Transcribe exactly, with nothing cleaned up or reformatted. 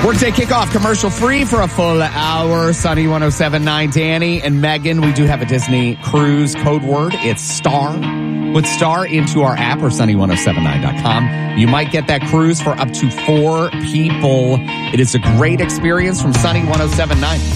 Workday kickoff commercial free for a full hour. Sunny one oh seven point nine, Danny and Megan. We do have a Disney cruise code word. It's STAR. Put STAR into our app or sunny one oh seven nine dot com. You might get that cruise for up to four people. It is a great experience from Sunny one oh seven point nine.